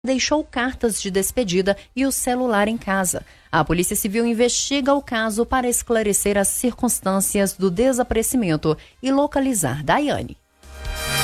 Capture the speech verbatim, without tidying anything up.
deixou cartas de despedida e o celular em casa. A Polícia Civil investiga o caso para esclarecer as circunstâncias do desaparecimento e localizar Daiane.